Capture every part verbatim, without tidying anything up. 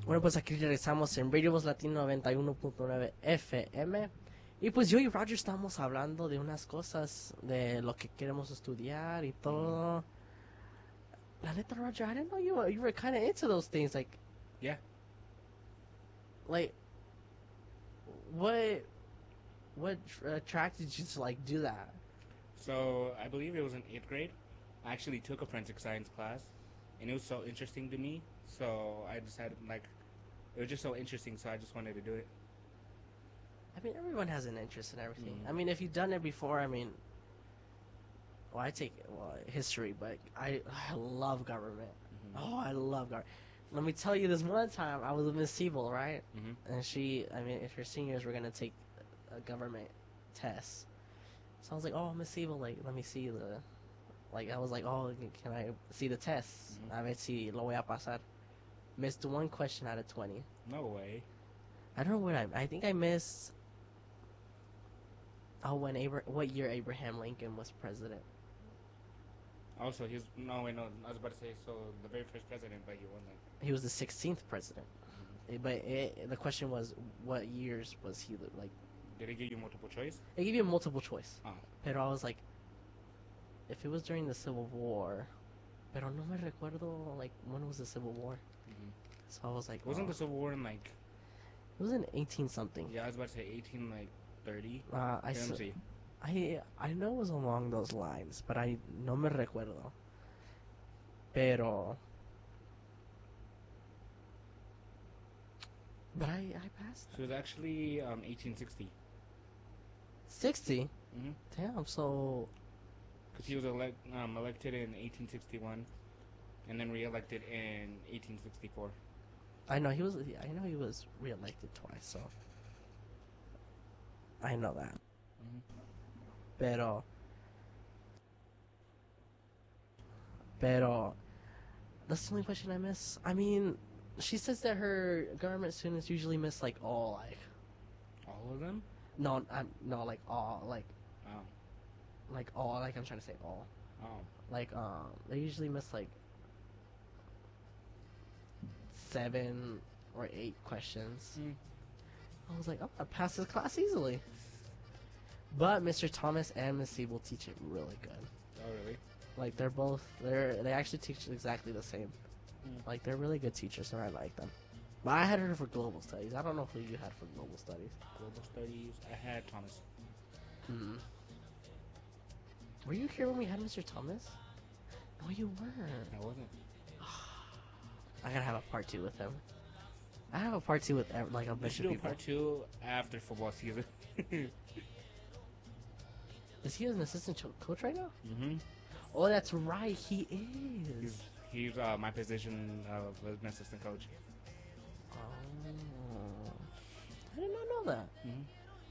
Bueno, pues aquí regresamos en Radio Voz Latino noventa y uno punto nueve F M. Y pues yo y Roger estábamos hablando de unas cosas, de lo que queremos estudiar y Hmm. todo. La neta, Roger, I didn't know you were, you were kind of into those things. Like, Yeah. like, what, what attracted you to like do that? So I believe it was in eighth grade. I actually took a forensic science class, and it was so interesting to me. So I decided, like, it was just so interesting. So I just wanted to do it. I mean, everyone has an interest in everything. Mm. I mean, if you've done it before, I mean, well, I take well, history, but I I love government. Mhm. Oh, I love government. Let me tell you, this one time I was with Miss Siebel, right? Mhm. And she, I mean, if your seniors were gonna take a government test, so I was like, oh, Miss Siebel, like, let me see the, like, I was like, oh, can I see the test? Mhm. A ver si lo voy a pasar. Missed one question out of twenty. No way. I don't know what I. I think I missed. Oh, when Abra- what year Abraham Lincoln was president? Also, he's no wait no. I was about to say so the very first president, but he wasn't. He was the sixteenth president. Mhm. Eh, But it, the question was, what years was he li- like? Did he give you multiple choice? They give you a multiple choice. Oh. Pero I was like, if it was during the Civil War, pero no me recuerdo like when was the Civil War. Mhm. So I was like, Wasn't oh. the Civil War in like? It was in eighteen something. Yeah, I was about to say eighteen like thirty. Uh, I, Let me s- see. I I know it was along those lines, but I no me recuerdo. Pero. But I I passed. So it was actually um eighteen sixty. Sixty. Mhm. Damn. So Because he was elect um elected in eighteen sixty-one, and then re-elected in eighteen sixty-four. I know he was. I know he was reelected twice. So I know that. Mhm. Pero. Pero. That's the only question I miss. I mean, she says that her government students usually miss like all like All of them? no I'm no like all like Oh. like all like I'm trying to say all Oh. like um they usually miss like seven or eight questions. Mm. I was like, oh, I passed this class easily. But Mister Thomas and Miss Siebel teach it really good. Oh really? Like they're both they're they actually teach exactly the same. Mm. Like they're really good teachers, and I like them. But I had her for global studies. I don't know who you had for global studies. Global studies. I had Thomas. Hmm. Were you here when we had Mister Thomas? No, you weren't. I wasn't. I gotta have a part two with him. I have a part two with ev- like a We bunch should of do a people. part two after football season. Is he an assistant cho- coach right now? Mm-hmm. Oh, that's right. He is. He's he's uh, my position of an assistant coach. Oh, I did not know that. Mm-hmm.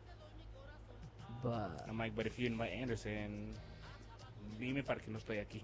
But I'm like, but if you invite Anderson, dime para que no estoy aquí.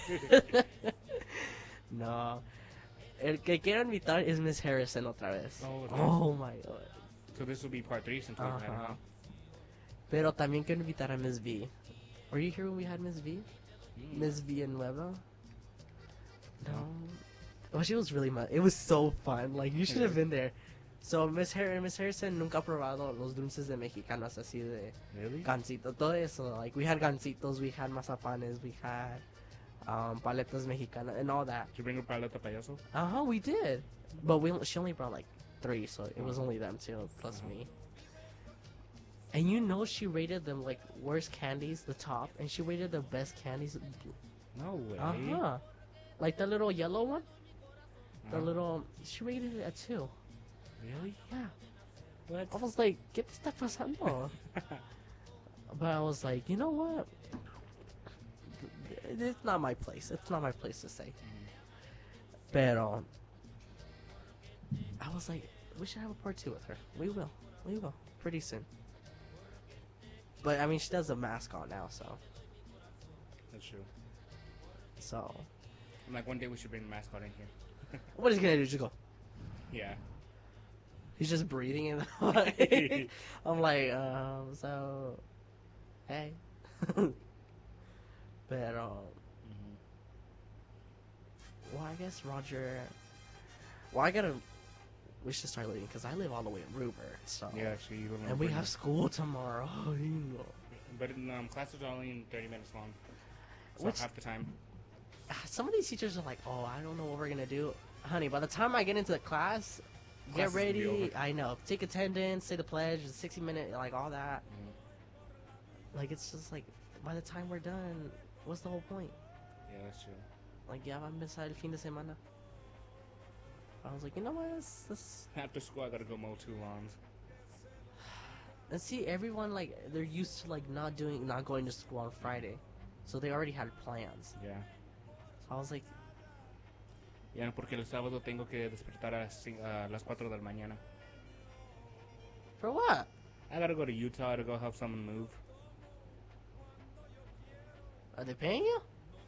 no, el que quiero invitar es Miss Harrison otra vez. Oh, nice. Oh my god. So this will be part three since we've had it, Ajá. huh? Pero también quiero invitar a Miss V. Were you here when we had Miss V? Mm. Miss Villanueva? No. Well, she was really mad. It was so fun. Like, you should have been there. So, Miss Har- Miss Harrison nunca ha probado los dulces de mexicanos así de Really? gansito. Todo eso. Like, we had gansitos, we had mazapanes, we had um, paletas mexicanas, and all that. Did you bring a paleta payaso? Uh-huh, we did. But we she only brought, like, three, so it was only them two, plus Uh-huh. me. And you know she rated them, like, worst candies, the top, and she rated the best candies. No way. Uh-huh. Like the little yellow one? The Uh-huh. little... She rated it at two. Really? Yeah. What? I was like, ¿qué te está pasando? But I was like, you know what? It's not my place. It's not my place to say. Pero... I was like, we should have a part two with her. We will. We will. Pretty soon. But, I mean, she does a mask on now, so... That's true. So... I'm like, one day we should bring the mascot in here. What is he gonna do? Just go... Yeah. He's just breathing in the mic. I'm like, um, so, hey. Pero, Mm-hmm. well, I guess Roger. Well, I gotta. we should start leaving because I live all the way in Rupert. So Yeah, actually, you live in and we Rupert. have school tomorrow. You know. But um, classes are only thirty minutes long, so Which- half the time. Some of these teachers are like, "Oh, I don't know what we're gonna do, honey." By the time I get into the class, Class get is gonna be ready. over. I know, take attendance, say the pledge, the sixty minute, like all that. Mhm. Like it's just like by the time we're done, what's the whole point? Yeah, that's true. Like ya va a empezar el fin de semana. I was like, you know what? Let's, let's After school, I gotta go mow two lawns. and see everyone like they're used to like not doing, not going to school on Friday, so they already had plans. Yeah. So I was like, Ya, porque el sábado tengo que despertar a las, cin- a las cuatro de la mañana. for what? I gotta go to Utah to go help someone move. Are they paying you?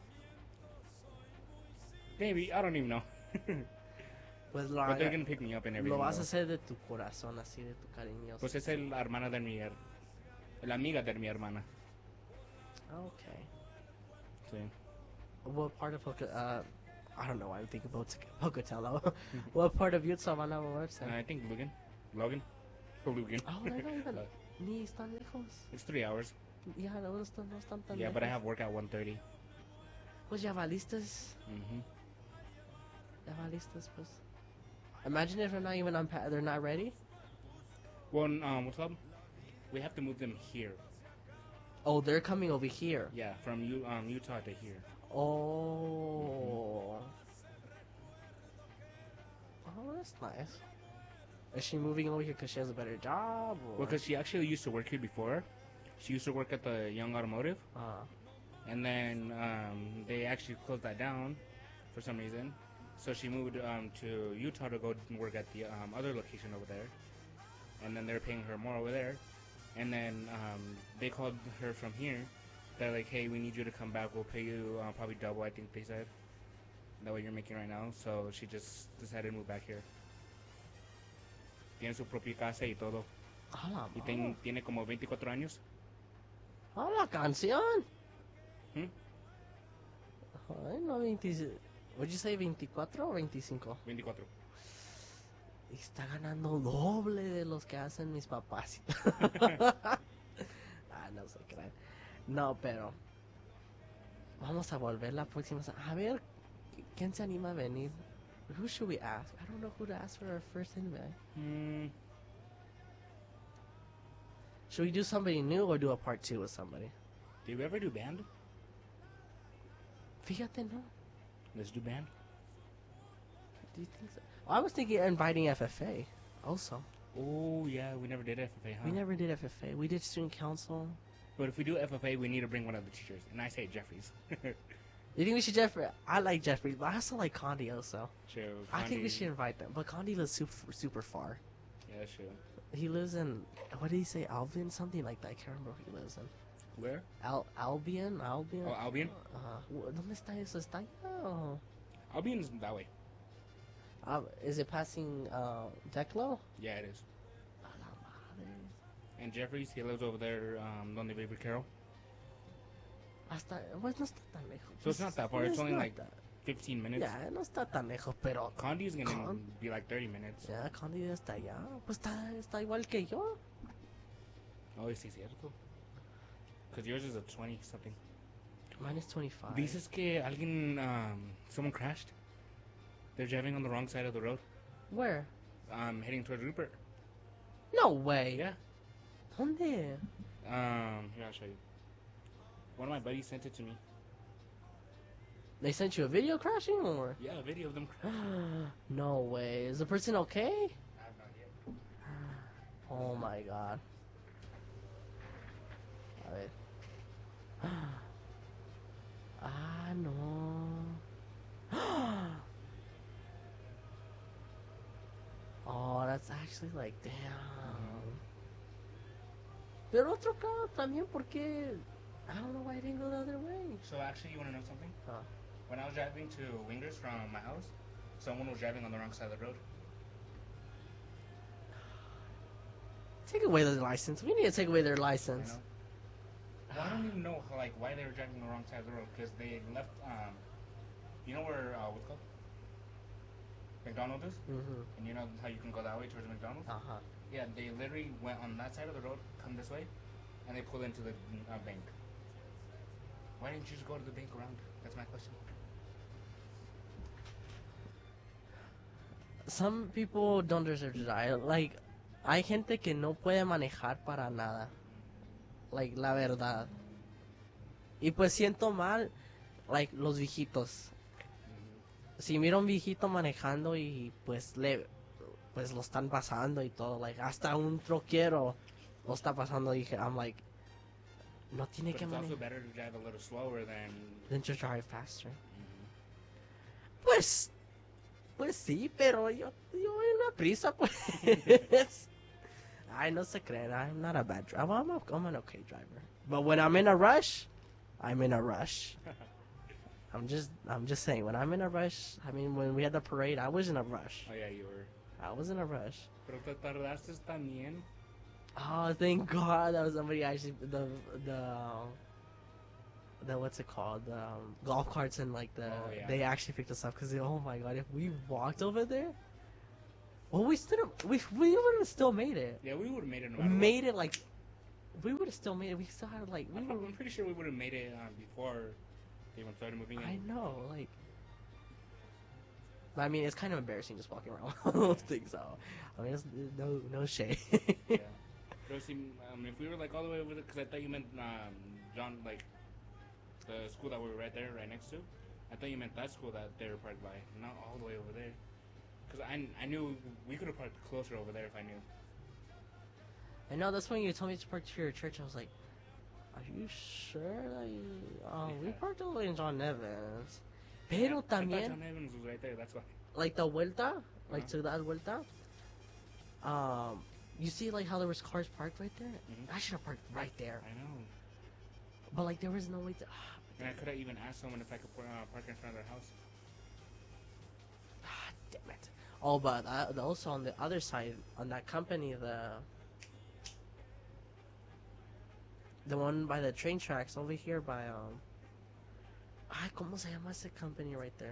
Maybe, I don't even know. Pues lo, But they're gonna pick me up and everything. lo vas a though. hacer de tu corazón, así de tu cariño. Pues es el- la hermana de mi... her- La amiga de mi hermana. Okay. Sí. What part of Poca, uh, I don't know why I'm thinking about Pocatello. What part of Utah van a moverse? I think Logan. Logan? Or Logan. Oh, they're not even, Uh, ni están lejos. It's three hours. Ya, no, no están, no están tan Yeah, but I lejos. have work at one thirty. Pues ya valistas. Mm-hmm. Ya valistas, pues. Imagine if they're not even unpa- they're not ready. Well, um, what's up? We have to move them here. Oh, they're coming over here. Yeah, from U- um, Utah to here. Oh. Oh, that's nice. Is she moving over here because she has a better job? Or? Because she actually used to work here before. She used to work at the Young Automotive. Uh, And then um, they actually closed that down for some reason. So she moved um, to Utah to go work at the um, other location over there. And then they're paying her more over there. And then um, they called her from here. They're like, hey, we need you to come back. We'll pay you uh, probably double, I think they said. That what you're making right now. So she just decided to move back here. Tiene su propia casa y todo. a la Y madre. ten- tiene como veinticuatro años. A la canción. Hmm? Ay, no, veinte. Would you say veinticuatro o veinticinco? veinticuatro. Y está ganando doble de los que hacen mis papás. Ah, no se crean. No, pero vamos a volver la próxima se- A ver, ¿quién se anima a venir? Who should we ask? I don't know who to ask for our first invite. Hmm. Should we do somebody new or do a part two with somebody? Did we ever do band? Fíjate, no. Let's do band. Do you think so? Well, I was thinking of inviting F F A also. Oh, yeah, we never did F F A, huh? We never did F F A. We did student council. But if we do F F A, we need to bring one of the teachers. And I say Jeffries. You think we should Jeffrey? I like Jeffrey, but I also like Condi also. True. I think we Condi- should invite them, but Condi lives super super far. Yeah, that's true. He lives in what did he say? Albion, something like that. I can't remember who he lives in. Where? Al Albion, Albion. Oh, Albion? Uh, wh- ¿Dónde está eso? ¿Está allá o- Albion's that way. Uh, is it passing uh, Declo? Yeah, it is. A la madre. And Jeffries, he lives over there, um, donde vive Carol. Hasta, pues no está tan lejos. So it's not that far. It's only not like that- fifteen minutes. Yeah, no está tan lejos, pero. Condi's gonna Con- be like thirty minutes. Ya, Condi está allá. Pues está, está igual que yo. Oh, sí, cierto. Because yours is a twenty something. Mine is twenty-five. Dices que alguien, um, someone crashed. They're driving on the wrong side of the road. Where? Um, heading towards Rupert. No way. Yeah. ¿Dónde? Um, here, I'll show you. One of my buddies sent it to me. They sent you a video crashing or? Yeah, a video of them crashing. No way. Is the person okay? I have no idea. Oh my god. A ver. Ah, no. Oh, that's actually like, damn. Pero otro carro también, porque I don't know why I didn't go the other way. So actually, you want to know something? Huh. When I was driving to Wingers from my house, someone was driving on the wrong side of the road. Take away their license. We need to take away their You license. know? Well, I don't even know how, like why they were driving on the wrong side of the road because they left. Um, you know where uh, what's it called? McDonald's is, Mm-hmm. and you know how you can go that way towards McDonald's. Uh huh. Yeah, they literally went on that side of the road, come this way, and they pulled into the uh, bank. Why didn't you just go to the bank around? That's my question. Some people don't deserve to die. Like, hay gente que no puede manejar para nada. Like, la verdad. Y pues siento mal, like, los viejitos. Si miro a un viejito manejando y pues le, pues lo están pasando y todo, like, hasta un troquero lo está pasando, dije, I'm like, no tiene But que it's also manejar. better to drive a little slower than. Then to drive faster. Pues, pues sí, pero yo, yo en una prisa, pues. Ay, no se creen, I'm not a bad driver. I'm, a, I'm an okay driver. But when I'm in a rush, I'm in a rush. I'm just, I'm just saying, when I'm in a rush, I mean, when we had the parade, I was in a rush. Oh yeah, you were. I was in a rush. Pero te tardaste también. Oh, thank God that was somebody actually, the, the, the, what's it called, the um, golf carts and like the, Oh, yeah. they actually picked us up, because, oh my God, if we walked over there, well, we still, we, we would have still made it. Yeah, we would have made it. No We matter made it, like, we would have still made it, we still had, like, we what. were, I'm pretty sure we would have made it uh, before they even started moving in. I know, like, I mean, it's kind of embarrassing just walking around with those things, so, I mean, it's no, no shade. Yeah. But see, um, if we were like all the way over there, because I thought you meant um, John, like the school that we were right there, right next to. I thought you meant that school that they were parked by, not all the way over there. Because I, I knew we could have parked closer over there if I knew. I know, that's when you told me to park to your church, I was like, are you sure that you, oh, we Yeah. parked all the way in John Evans. Yeah, Pero I thought también, John Evans was right there. That's why. like the vuelta, like Uh-huh. to that vuelta, um, you see like how there was cars parked right there? Mhm. I should have parked right there. I know. But like there was no way to, And I could have even asked someone if I could uh, park in front of their house. ah, damn it. Oh, but uh, also on the other side, on that company, the, the one by the train tracks over here by, um, ay, ¿cómo se llama ese company right there?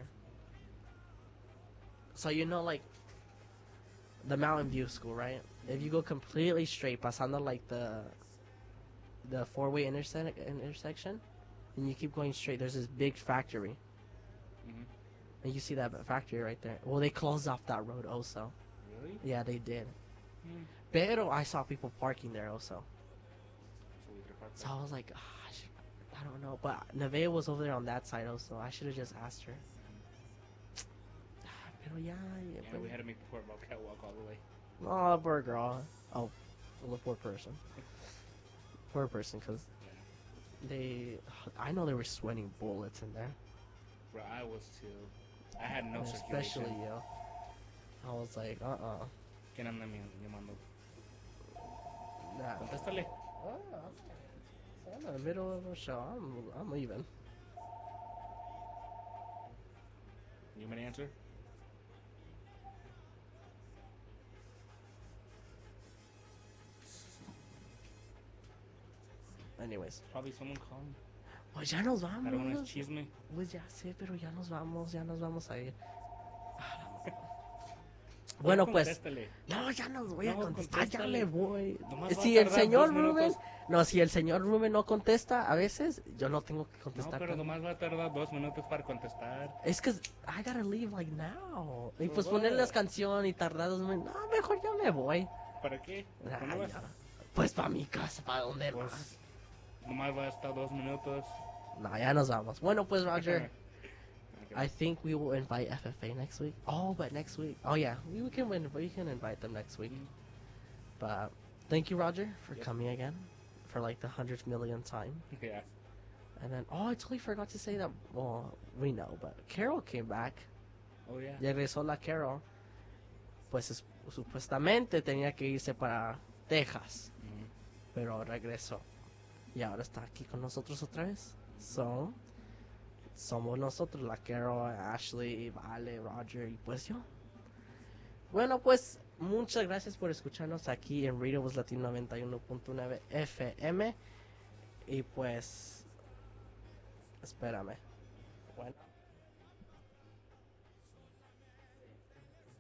So you know, like, the Mountain View School, right? If you go completely straight, pasando like the the four-way interse- intersection, and you keep going straight, there's this big factory, Mm-hmm. and you see that factory right there. Well, they closed off that road also. Really? Yeah, they did. Mm. Pero I saw people parking there also. So we could have parked So I was like, ah, I, should, I don't know. But Nevaeh was over there on that side also. I should have just asked her. Ah, Pero yeah, yeah. Yeah, we had to make the poor Bobcat walk all the way. Oh, poor girl. Oh, well, the poor person. Poor person, because Yeah. they, I know they were sweating bullets in there. Bro, I was too. I had no Especially circulation. you. I was like, uh-uh. ¿Quién anda mi- llamando? Nah. Contéstale. Oh, I'm in the middle of a show. I'm, I'm leaving. You want me to answer? Anyways. Probably someone calling. Pues ya nos I don't want vamos. to chisme. Pues ya sé, pero ya nos vamos, ya nos vamos a ir. Bueno, pues. Contéstale. No, ya nos voy a No, contestar, ya contéstale. me voy. Nomás va Si a el tardar señor dos Rubén, minutos. no, si el señor Rubén no contesta, a veces yo no tengo que No, contestar. pero también. nomás va a tardar dos minutos para contestar. Es que I gotta leave like now. Y For pues what? poner las canciones y tardar dos minutos. No, mejor ya me voy. ¿Para qué? Ay, ¿Dónde vas? ya. Pues para mi casa, para donde más. Pues, nomás va a estar dos minutos. No, ya nos vamos. Bueno, pues Roger. Okay. I think we will invite F F A next week. Oh, but next week. Oh yeah, we, we can win. We can invite them next week. Mhm. But thank you, Roger, for Yep. coming again, for like the hundredth millionth time. Yeah. And then, oh, I totally forgot to say that. Well, we know, but Carol came back. Oh, yeah. Regresó la Carol. Pues es- supuestamente tenía que irse para Texas, Mhm. pero regresó. Y ahora está aquí con nosotros otra vez. So, somos nosotros, la Carol, Ashley, Vale, Roger y pues yo. Bueno, pues muchas gracias por escucharnos aquí en Radio Voz Latino noventa y uno punto nueve F M. Y pues, espérame. Bueno.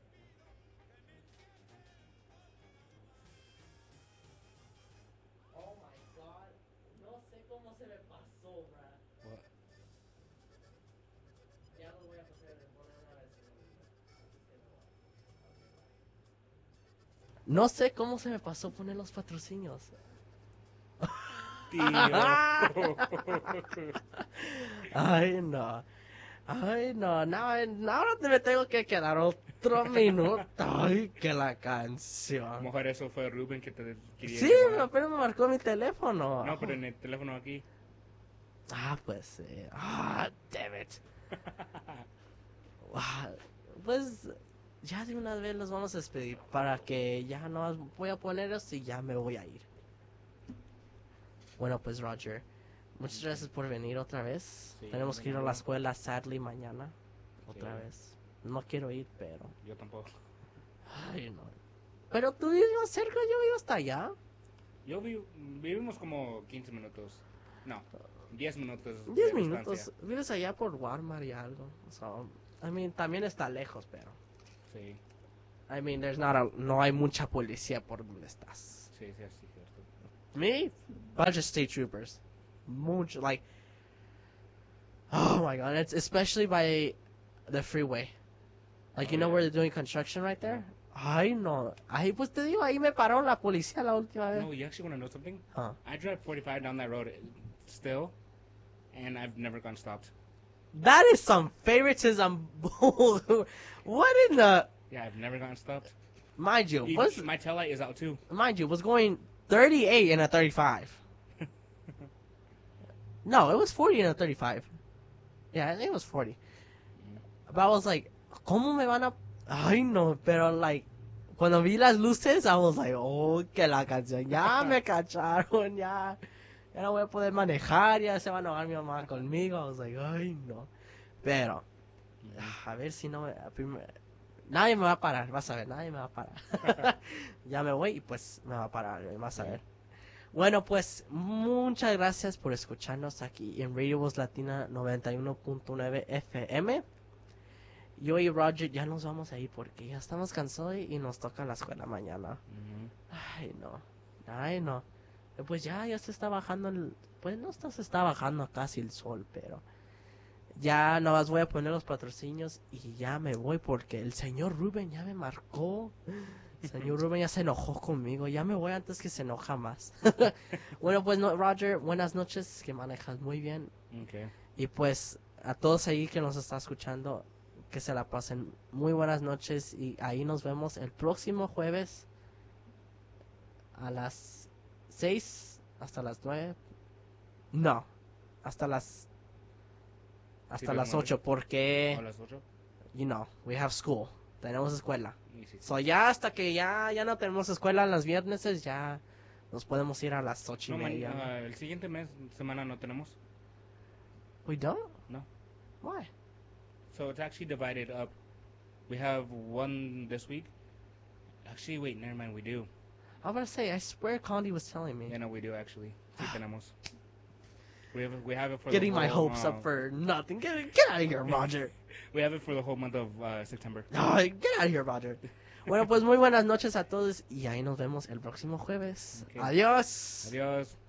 No sé cómo se me pasó poner los patrocinios. Tío. Ay, no. Ay, no, no, no, ahora te me tengo que quedar otro minuto. Ay, que la A lo canción. mejor eso fue Ruben que te quería Sí, llamar. apenas me marcó mi teléfono. No, pero en el teléfono aquí. Ah, pues sí. Ah, damn it. Ah, pues ya de una vez los vamos a despedir para que ya no voy a poner esto y ya me voy a ir. Bueno, pues Roger, muchas gracias por venir otra vez. Sí, Tenemos de que ir a la nada. escuela, sadly, mañana. Otra Sí. vez. No quiero ir, pero... Yo tampoco. Ay, no. Pero tú vives cerca, yo vivo hasta allá. Yo vi, vivimos como quince minutos. No, diez minutos. diez de minutos. distancia. Vives allá por Walmart y algo. So, I mean, también está lejos, pero... Sí, I mean, there's not a, no hay mucha policía por donde estás. sí, sí, sí, cierto. Me, bunch of state troopers, mucho like. Oh my god! It's especially by the freeway, like Oh, you know yeah. where they're doing construction right there. Ay no, ay pues te digo ahí me paró la policía la última vez. No, you actually want to know something? Huh. I drive forty-five down that road still, and I've never gone stopped. That is some favoritism. What in the? Yeah, I've never gotten stopped. Mind you, Even- what's my tail light is out too. mind you was going thirty-eight and a thirty-five. No, it was forty and a thirty-five. Yeah, I think it was forty. But I was like, ¿cómo me van a...? Ay, no, pero like, cuando vi las luces, I was like, oh, que la canción, ya me cacharon, ya, ya no voy a poder manejar, ya se va a enojar mi mamá conmigo. I was like, ay, no. Pero, a ver si no me... prim- Nadie me va a parar, vas a ver, nadie me va a parar. Ya me voy y pues me va a parar, vas a ver. Bueno, pues muchas gracias por escucharnos aquí en Radio Voz Latina noventa y uno punto nueve F M. Yo y Roger ya nos vamos a ir porque ya estamos cansados y y nos toca la escuela mañana. Mhm. Ay, no. Ay, no. Eh, Pues ya, ya se está bajando el... Pues no está, se está bajando casi el sol, pero... Ya no más voy a poner los patrocinios y ya me voy porque el señor Rubén ya me marcó. El señor Rubén ya se enojó conmigo. Ya me voy antes que se enoja más. Bueno, pues no, Roger, buenas noches, que manejas muy bien. Okay. Y pues a todos ahí que nos está escuchando, que se la pasen muy buenas noches y ahí nos vemos el próximo jueves a las seis hasta las nueve. No, hasta las hasta Sí, las nueve. ocho porque ¿A las ocho? you know, we have school. Tenemos escuela. Y sí, sí. So ya hasta que ya ya no tenemos escuela los viernes, ya nos podemos ir a las ocho No, y man, media. ah, el siguiente mes, semana no tenemos. We don't? No. Why? So it's actually divided up. We have one this week. Actually, wait, never mind, we do. I was gonna say, I swear Condi was telling me. Yeah, no, we do actually. Sí tenemos. We have, we have it for Getting the my whole, hopes uh, up for nothing. Get, get out of here, Roger. We have it for the whole month of uh, September. Ay, get out of here, Roger. Bueno, pues muy buenas noches a todos y ahí nos vemos el próximo jueves. Ok. Adiós. Adiós.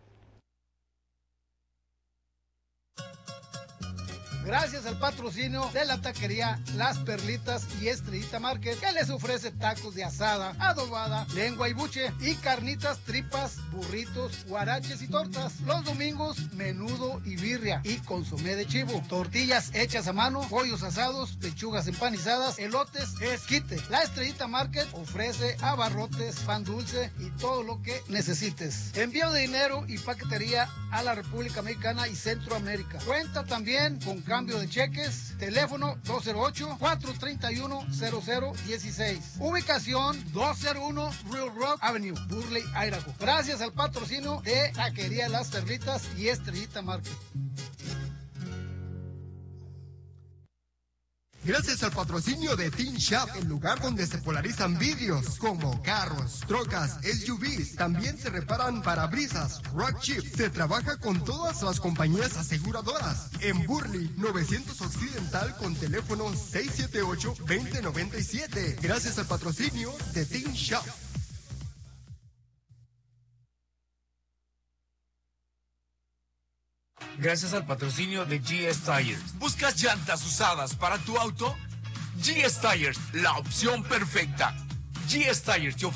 Gracias al patrocinio de la taquería Las Perlitas y Estrellita Market, que les ofrece tacos de asada, adobada, lengua y buche y carnitas, tripas, burritos, guaraches y tortas. Los domingos, menudo y birria y consomé de chivo, tortillas hechas a mano, pollos asados, pechugas empanizadas, elotes, esquite. La Estrellita Market ofrece abarrotes, pan dulce y todo lo que necesites. Envío de dinero y paquetería a la República Mexicana y Centroamérica. Cuenta también con cambio de cheques. Teléfono dos cero ocho, cuatro tres uno, cero cero uno seis. Ubicación doscientos uno Real Rock Avenue, Burley, Idaho. Gracias al patrocinio de Taquería Las Perlitas y Estrellita Market. Gracias al patrocinio de Teen Shop, el lugar donde se polarizan vidrios como carros, trocas, S U Vs. También se reparan parabrisas, rock chips. Se trabaja con todas las compañías aseguradoras. En Burley, novecientos Occidental con teléfono seis siete ocho, dos cero nueve siete. Gracias al patrocinio de Teen Shop. Gracias al patrocinio de G S Tires. ¿Buscas llantas usadas para tu auto? G S Tires, la opción perfecta. G S Tires te ofrece